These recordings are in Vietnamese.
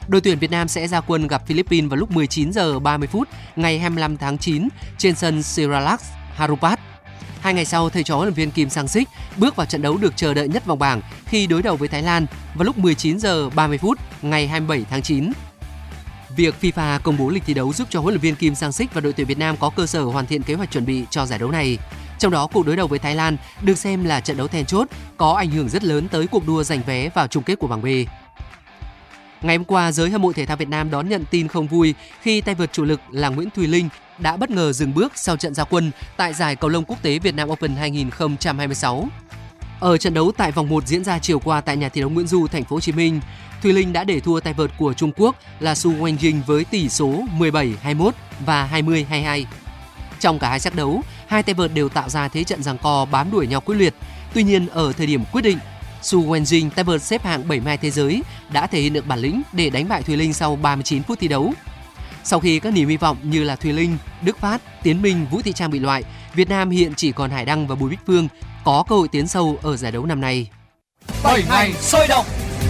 Đội tuyển Việt Nam sẽ ra quân gặp Philippines vào lúc 19 giờ 30 phút ngày 25 tháng 9 trên sân Siralax Harupat. 2 ngày sau, thầy trò huấn luyện viên Kim Sang-sik bước vào trận đấu được chờ đợi nhất vòng bảng khi đối đầu với Thái Lan vào lúc 19 giờ 30 phút ngày 27 tháng 9. Việc FIFA công bố lịch thi đấu giúp cho huấn luyện viên Kim Sang-sik và đội tuyển Việt Nam có cơ sở hoàn thiện kế hoạch chuẩn bị cho giải đấu này. Trong đó, cuộc đối đầu với Thái Lan được xem là trận đấu then chốt, có ảnh hưởng rất lớn tới cuộc đua giành vé vào chung kết của bảng B. Ngày hôm qua, giới hâm mộ thể thao Việt Nam đón nhận tin không vui khi tay vợt chủ lực là Nguyễn Thùy Linh đã bất ngờ dừng bước sau trận ra quân tại giải cầu lông quốc tế Việt Nam Open 2026. Ở trận đấu tại vòng 1 diễn ra chiều qua tại nhà thi đấu Nguyễn Du, thành phố Hồ Chí Minh, Thùy Linh đã để thua tay vợt của Trung Quốc là Su Wenjing với tỷ số 17-21 và 20-22. Trong cả hai set đấu, hai tay vợt đều tạo ra thế trận giằng co bám đuổi nhau quyết liệt. Tuy nhiên, ở thời điểm quyết định, Su Wenjing, tay vợt xếp hạng 72 thế giới, đã thể hiện được bản lĩnh để đánh bại Thùy Linh sau 39 phút thi đấu. Sau khi các niềm hy vọng như là Thùy Linh, Đức Phát, Tiến Minh, Vũ Thị Trang bị loại, Việt Nam hiện chỉ còn Hải Đăng và Bùi Bích Phương có cơ hội tiến sâu ở giải đấu năm nay. 7 ngày sôi động.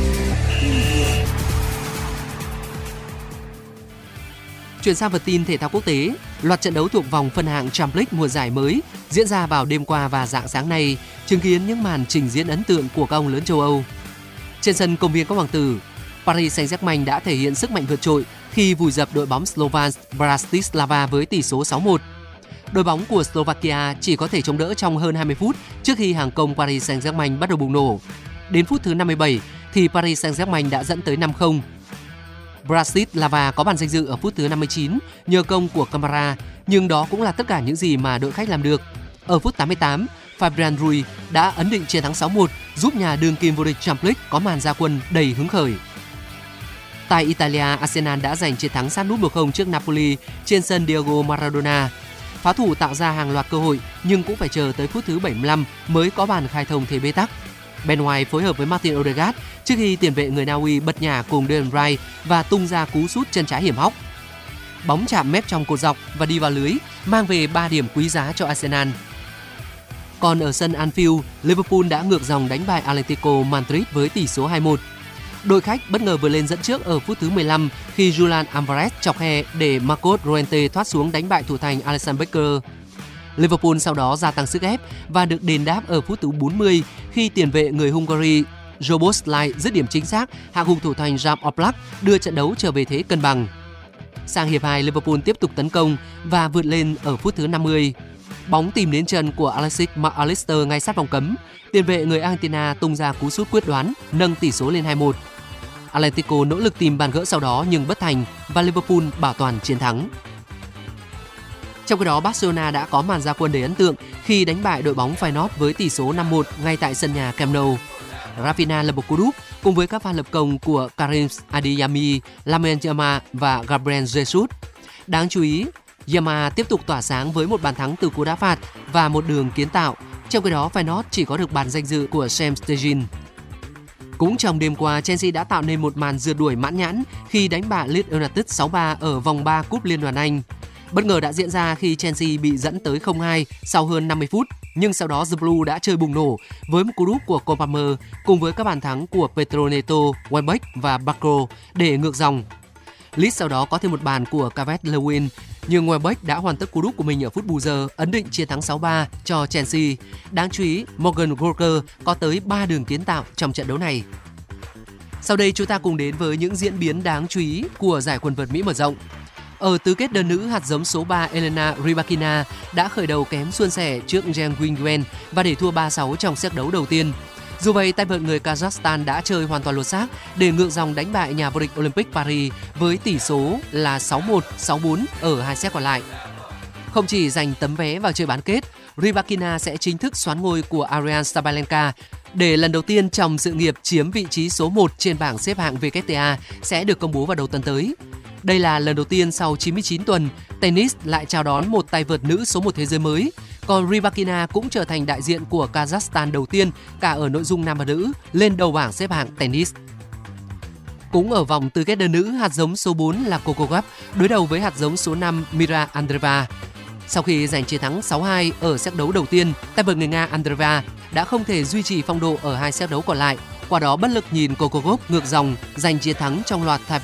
Chuyển sang vật tin thể thao quốc tế, loạt trận đấu thuộc vòng phân hạng Champions League mùa giải mới diễn ra vào đêm qua và rạng sáng nay, chứng kiến những màn trình diễn ấn tượng của các ông lớn châu Âu. Trên sân công viên các hoàng tử, Paris Saint-Germain đã thể hiện sức mạnh vượt trội khi vùi dập đội bóng Slovan Bratislava với tỷ số 6-1. Đội bóng của Slovakia chỉ có thể chống đỡ trong hơn 20 phút trước khi hàng công Paris Saint-Germain bắt đầu bùng nổ. Đến phút thứ 57 thì Paris Saint-Germain đã dẫn tới 5-0. Bratislava có bàn danh dự ở phút thứ 59 nhờ công của Camara, nhưng đó cũng là tất cả những gì mà đội khách làm được. Ở phút 88, Fabian Ruiz đã ấn định chiến thắng 6-1, giúp nhà đương kim vô địch Champions League có màn ra quân đầy hứng khởi. Tại Italia, Arsenal đã giành chiến thắng sát nút 1-0 trước Napoli trên sân Diego Maradona. Phá thủ tạo ra hàng loạt cơ hội nhưng cũng phải chờ tới phút thứ 75 mới có bàn khai thông thế bế tắc. Ben White phối hợp với Martin Odegaard trước khi tiền vệ người Na Uy bật nhả cùng Declan Rice và tung ra cú sút chân trái hiểm hóc. Bóng chạm mép trong cột dọc và đi vào lưới, mang về 3 điểm quý giá cho Arsenal. Còn ở sân Anfield, Liverpool đã ngược dòng đánh bại Atletico Madrid với tỷ số 2-1. Đội khách bất ngờ vượt lên dẫn trước ở phút thứ 15 khi Julian Alvarez chọc khe để Marcos Llorente thoát xuống đánh bại thủ thành Alisson Becker. Liverpool sau đó gia tăng sức ép và được đền đáp ở phút thứ 40 khi tiền vệ người Hungary Szoboszlai dứt điểm chính xác hạ gục thủ thành Jan Oblak, đưa trận đấu trở về thế cân bằng. Sang hiệp 2, Liverpool tiếp tục tấn công và vượt lên ở phút thứ 50. Bóng tìm đến chân của Alexis Mac Allister ngay sát vòng cấm. Tiền vệ người Argentina tung ra cú sút quyết đoán, nâng tỷ số lên 2-1. Atletico nỗ lực tìm bàn gỡ sau đó nhưng bất thành và Liverpool bảo toàn chiến thắng. Trong khi đó, Barcelona đã có màn ra quân đầy ấn tượng khi đánh bại đội bóng Feyenoord với tỷ số 5-1 ngay tại sân nhà Camp Nou. Rafinha lập một cú đúp cùng với các pha lập công của Karim Adeyemi, Lamine Yamal và Gabriel Jesus. Đáng chú ý, Yamal tiếp tục tỏa sáng với một bàn thắng từ cú đá phạt và một đường kiến tạo. Trong khi đó, Feyenoord chỉ có được bàn danh dự của Sam Stegin. Cũng trong đêm qua, Chelsea đã tạo nên một màn rượt đuổi mãn nhãn khi đánh bại Leeds United 6-3 ở vòng 3 Cúp Liên đoàn Anh. Bất ngờ đã diễn ra khi Chelsea bị dẫn tới 0-2 sau hơn 50 phút, nhưng sau đó The Blue đã chơi bùng nổ với một cú đúp của Cole Palmer cùng với các bàn thắng của Pedro Neto, Welbeck và Barco để ngược dòng. Leeds sau đó có thêm một bàn của Calvert-Lewin, nhưng Welbeck đã hoàn tất cú đúp của mình ở phút bù giờ, ấn định chiến thắng 6-3 cho Chelsea. Đáng chú ý, Morgan Walker có tới 3 đường kiến tạo trong trận đấu này. Sau đây chúng ta cùng đến với những diễn biến đáng chú ý của giải quần vợt Mỹ mở rộng. Ở tứ kết đơn nữ, hạt giống số 3 Elena Rybakina đã khởi đầu kém suôn sẻ trước Zheng Weiguan và để thua 3-6 trong set đấu đầu tiên. Dù vậy, tay vợt người Kazakhstan đã chơi hoàn toàn lột xác để ngược dòng đánh bại nhà vô địch Olympic Paris với tỷ số là 6-1, 6-4 ở hai set còn lại. Không chỉ giành tấm vé vào chơi bán kết, Rybakina sẽ chính thức soán ngôi của Ariane Sabalenka để lần đầu tiên trong sự nghiệp chiếm vị trí số 1 trên bảng xếp hạng WTA sẽ được công bố vào đầu tuần tới. Đây là lần đầu tiên sau 99 tuần, tennis lại chào đón một tay vợt nữ số 1 thế giới mới. Còn Rybakina cũng trở thành đại diện của Kazakhstan đầu tiên cả ở nội dung nam và nữ lên đầu bảng xếp hạng tennis. Cũng ở vòng tứ kết đơn nữ, hạt giống số 4 là Coco Gauff đối đầu với hạt giống số 5 Mira Andreeva. Sau khi giành chiến thắng 6-2 ở set đấu đầu tiên, tay vợt người Nga Andreeva đã không thể duy trì phong độ ở hai set đấu còn lại. Qua đó bất lực nhìn Coco Gauff ngược dòng giành chiến thắng trong loạt